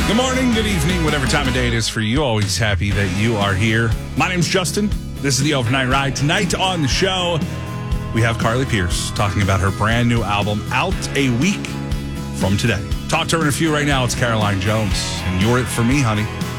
Good morning, good evening, whatever time of day it is for you. Always happy that you are here. My name's Justin. This is the Overnight Ride. Tonight on the show, we have Carly Pearce talking about her brand new album out a week from today. Talk to her in a few right now. It's Caroline Jones. And you're it for me, honey.